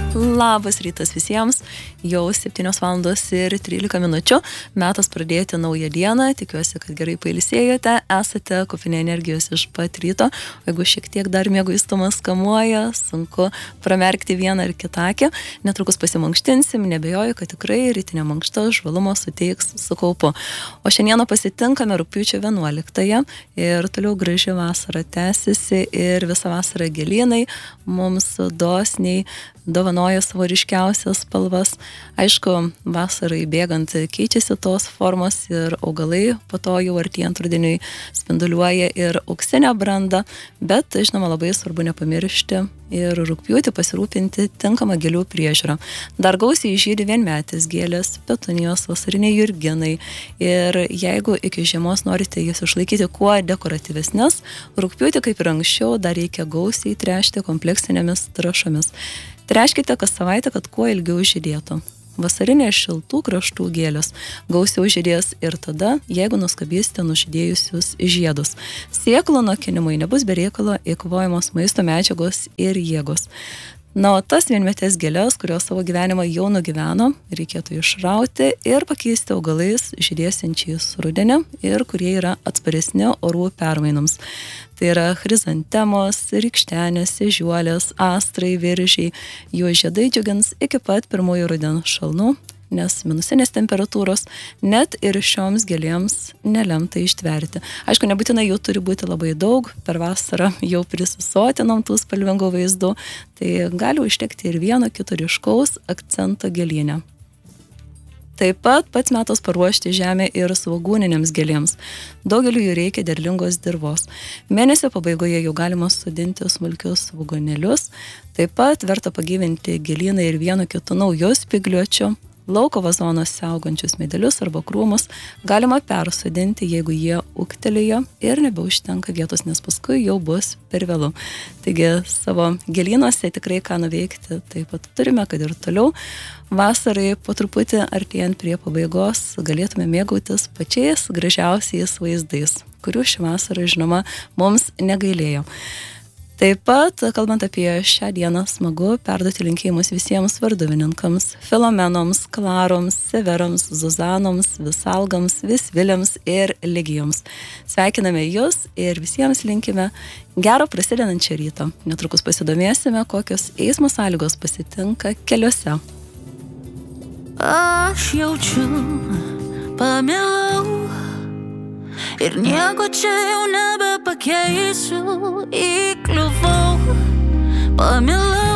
Labas rytas visiems, jau 7:13 metas pradėti naują dieną, tikiuosi, kad gerai pailsėjote, esate kupini energijos iš pat ryto, jeigu šiek tiek dar mieguistumas kamuoja, sunku pramerkti vieną ar kitą akį, netrukus pasimankštinsim, nebejoju, kad tikrai rytinė mankšta žvalumo suteiks su kaupu. O šiandieną pasitinkame rugpjūčio 11 ir toliau graži vasara tęsiasi ir visą vasarą gėlynai mums dosniai dovanoja savo ryškiausias spalvas. Aišku, vasarai bėgant keičiasi tos formos ir augalai po to jau artėjant rudeniui spinduliuoja ir auksinę brandą, bet, žinoma, labai svarbu nepamiršti ir rugpjūtį pasirūpinti tinkamą gėlių priežiūrą. Dar gausiai žydi vienmetės gėlės, petunijos, vasariniai jurginai ir jeigu iki žiemos norite jas išlaikyti kuo dekoratyvesnes, rugpjūtį kaip ir anksčiau dar reikia gausiai tręšti kompleksinėmis trąšomis. Tręškite kas savaitę, kad kuo ilgiau žydėtų. Vasarinės šiltų kraštų gėlės gausiau žydės ir tada, jeigu nuskabysite nužydėjusius žiedus. Sėklų nokinimai nebus be reikalo eikvojamos maisto medžiagos ir jėgos. Na, o tas vienmetės gėlės, kurios savo gyvenimą jau nugyveno, reikėtų išrauti ir pakeisti augalais žydėsiančiais rudenį ir kurie yra atsparesni orų permainoms. Tai yra chrizantemos, rykštenės, ežiuolės, astrai, viržiai. Jų žiedai džiugins iki pat pirmųjų rudens šalnų, nes minusinės temperatūros net ir šioms gėlėms nelemta ištverti. Aišku, nebūtinai jų turi būti labai daug, per vasarą jau prisisotinam tų spalvingų vaizdų, tai gali užtekti ir vieno kito ryškaus akcento gėlynę. Taip pat pats metas paruošti žemę ir svogūninėms gėlėms. Daugeliu jų reikia derlingos dirvos. Mėnesio pabaigoje jau galima sodinti smulkius svogūnėlius. Taip pat verta pagyvinti gėlyną ir vienu kitu nauju spygliuočiu. Lauko vazonuose augančius medelius arba krūmus galima persodinti, jeigu jie ūgtelėjo ir nebeužtenka vietos, nes paskui jau bus per vėlu. Taigi savo gėlynuose tikrai ką nuveikti taip pat turime, kad ir toliau vasarai po truputį artėjant prie pabaigos galėtume mėgautis pačiais gražiausiais vaizdais, kurių ši vasara, žinoma, mums negailėjo. Taip pat, kalbant apie šią dieną, smagu perduoti linkėjimus visiems varduvininkams, Filomenoms, Klaroms, Severoms, Zuzanoms, Visalgams, Visviliams ir Ligijoms. Sveikiname jūs ir visiems linkime gero prasidedančio ryto. Netrukus pasidomėsime, kokios eismo sąlygos pasitinka keliuose. Aš jaučiu, pamilau ir nieko čia jau nebepakeisiu, įkliuvau, pamilau